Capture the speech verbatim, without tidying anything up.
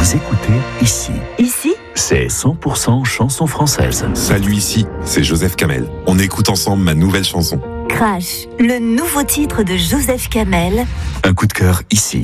Vous écoutez Ici. Ici, c'est cent pour cent chanson française. Salut, Ici, c'est Joseph Kamel. On écoute ensemble ma nouvelle chanson. Crash, le nouveau titre de Joseph Kamel. Un coup de cœur ici.